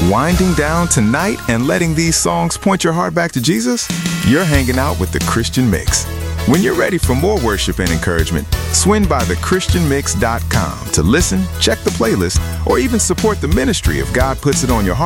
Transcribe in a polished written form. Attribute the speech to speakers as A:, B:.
A: Winding down tonight and letting these songs point your heart back to Jesus? You're hanging out with The Christian Mix. When you're ready for more worship and encouragement, swing by thechristianmix.com to listen, check the playlist, or even support the ministry if God puts it on your heart.